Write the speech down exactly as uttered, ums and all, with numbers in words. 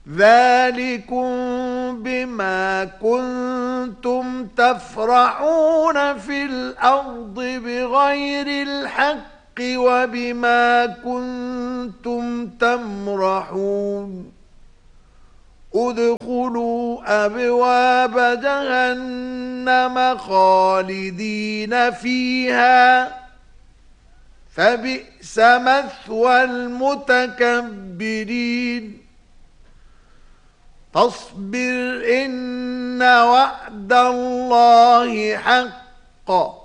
ذلكم بما كنتم تفرحون في الأرض بغير الحق وبما كنتم تمرحون ادخلوا أبواب جهنم خالدين فيها فبئس مثوى المتكبرين فاصبر إن وعد الله حق